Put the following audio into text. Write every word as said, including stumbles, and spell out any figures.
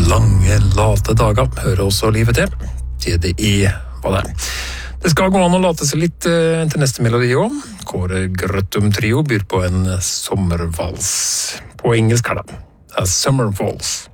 lange, late dager hører også livet til. T D I var det. Det skal gå an å late seg litt eh, til neste melodi også. Kåre Grøttum Trio byr på en sommervals. På engelsk her da. A Summer Vals.